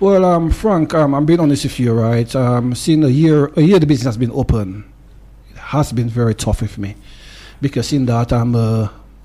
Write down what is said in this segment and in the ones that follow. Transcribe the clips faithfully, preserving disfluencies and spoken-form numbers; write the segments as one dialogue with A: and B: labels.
A: Well, um, Frank, um, I'm being honest with you, right? Um, seeing a year, a year the business has been open, it has been very tough with me, because in that I'm uh,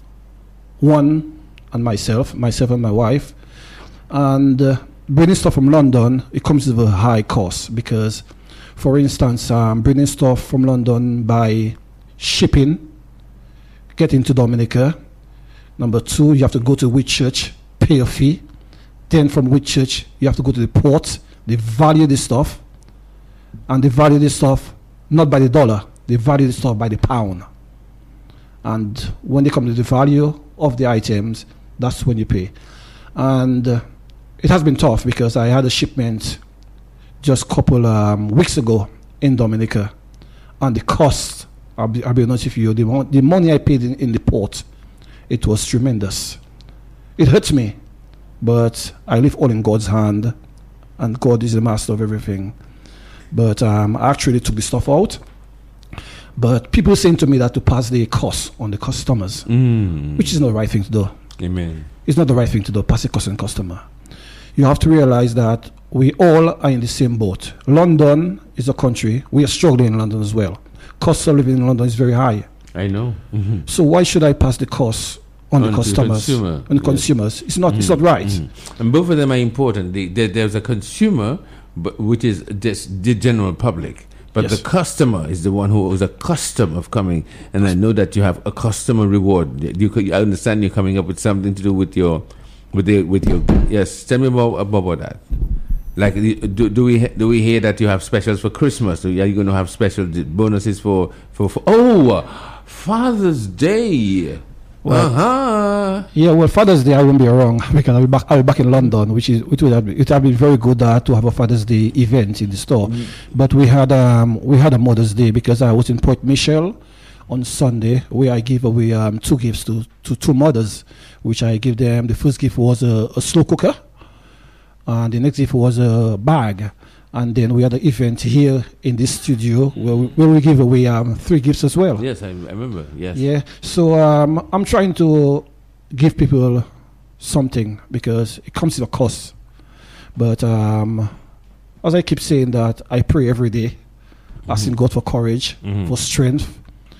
A: one and myself, myself and my wife, and uh, bringing stuff from London, it comes with a high cost because, for instance, um, bringing stuff from London by shipping, getting to Dominica. Number two, you have to go to Whitchurch, pay a fee. Then from Whitchurch, you have to go to the port. They value the stuff, and they value the stuff not by the dollar. They value the stuff by the pound. And when they come to the value of the items, that's when you pay. And uh, it has been tough because I had a shipment just a couple um, weeks ago in Dominica, and the cost, I'll be, I'll be honest with you, the, mo- the money I paid in, in the port, it was tremendous. It hurts me. But I leave all in God's hand, and God is the master of everything. But um, I actually took the stuff out. But people saying to me that to pass the cost on the customers, mm. which is not the right thing to do.
B: Amen.
A: It's not the right thing to do, pass the cost on the customer. You have to realize that we all are in the same boat. London is a country. We are struggling in London as well. Cost of living in London is very high.
B: I know. Mm-hmm.
A: So why should I pass the cost on, on the customers,
B: consumer,
A: on the yes. consumers? It's not. Mm-hmm. It's not right.
B: Mm-hmm. And both of them are important. The, the, there's a consumer, but which is this, the general public, but yes. the customer is the one who is accustomed of coming. And I know that you have a customer reward. You, I understand you're coming up with something to do with your, with the, with your. Yes, tell me more about that. Like, do, do we do we hear that you have specials for Christmas? Are you going to have special bonuses for for, for oh, Father's Day?
A: Well,
B: uh-huh.
A: Yeah, well, Father's Day I won't be around because I'll be back. I'll be back in London, which is which would have been, it would have been very good uh, to have a Father's Day event in the store. Mm. But we had um we had a Mother's Day because I was in Port Michel on Sunday, where I gave away um two gifts to, to two mothers, which I gave them. The first gift was a, a slow cooker, and the next gift was a bag. And then we had an event here in this studio where we, where we give away um, three gifts as well.
B: Yes, I, I remember. Yes.
A: Yeah. So um, I'm trying to give people something because it comes with a cost. But um, as I keep saying that, I pray every day, mm-hmm. asking God for courage, mm-hmm. for strength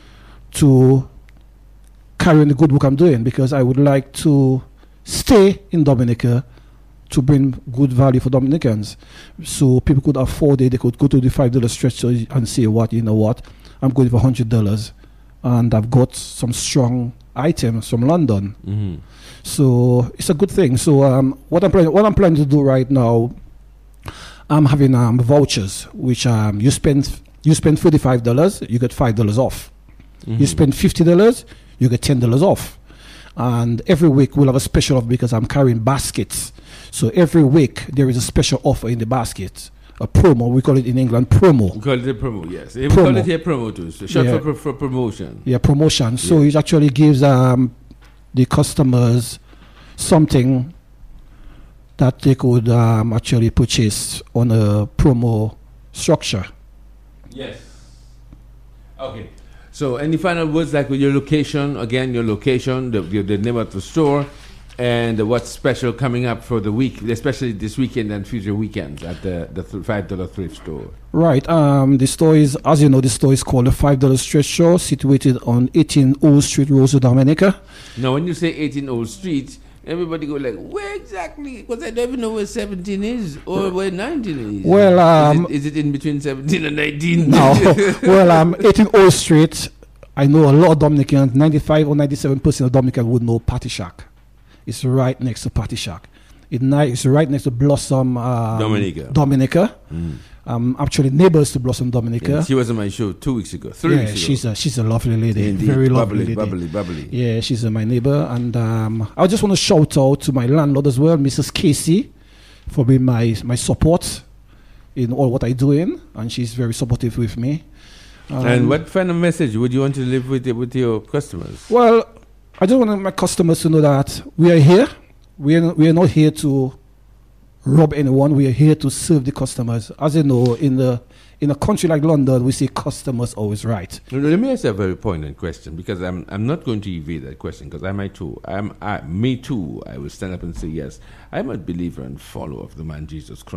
A: to carry on the good work I'm doing, because I would like to stay in Dominica to bring good value for Dominicans, so people could afford it. They could go to the five dollar stretch and say, "What you know? What I'm going for hundred dollars, and I've got some strong items from London." Mm-hmm. So it's a good thing. So um, what I'm planning, what I'm planning to do right now, I'm having um, vouchers, which um, you spend you spend forty five dollars, you get five dollars off. Mm-hmm. You spend fifty dollars, you get ten dollars off. And every week we'll have a special offer because I'm carrying baskets. So every week there is a special offer in the basket, a promo. We call it in England promo.
B: We call it a promo, yes. We
A: promo.
B: call it here promo too. So short
A: yeah.
B: for, for promotion.
A: Yeah, promotion. So yeah. it actually gives um, the customers something that they could um, actually purchase on a promo structure.
B: Yes. Okay. So any final words, like with your location, again, your location, the, the, the name of the store, and uh, what's special coming up for the week, especially this weekend and future weekends at the, the th- five dollar thrift store?
A: Right. Um, the store is, as you know, the store is called the five dollar Thrift Store, situated on eighteen Old Street, Roseau, Dominica.
B: Now, when you say eighteen Old Street, everybody go like, where exactly? Because I don't even know where seventeen is or where nineteen is.
A: Well, um,
B: is, it, is it in between seventeen and nineteen?
A: No. Well, um, eighteen Old Street, I know a lot of Dominicans, ninety-five or ninety-seven percent of Dominicans would know Party Shack. It's right next to Party Shack. It ni- it's right next to Blossom um,
B: Dominica.
A: Dominica. Mm. Um, actually, neighbors to Blossom Dominica.
B: Yeah, she was on my show two weeks ago, three
A: yeah,
B: weeks ago.
A: she's a she's a lovely lady,
B: Indeed.
A: very
B: bubbly,
A: lovely lady.
B: bubbly, bubbly.
A: Yeah, she's uh, my neighbor, and um, I just want to shout out to my landlord as well, Missus Casey, for being my my support in all what I do in, and she's very supportive with me. Um,
B: and what kind of message would you want to leave with with your customers?
A: Well, I just want my customers to know that we are here. We are we are not here to rob anyone. We are here to serve the customers. As you know, in the in a country like London, we say customers always right.
B: Let me ask you a very poignant question, because I'm I'm not going to evade that question, because I might too. I'm I, me too. I will stand up and say yes. I'm a believer and follower of the man Jesus Christ.